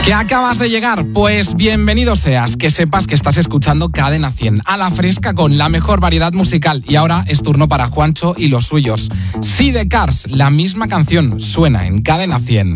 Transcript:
¿Que acabas de llegar? Pues bienvenido seas, que sepas que estás escuchando Cadena 100, a la fresca con la mejor variedad musical. Y ahora es turno para Juancho y los suyos. Sí de Cars, la misma canción, suena en Cadena 100.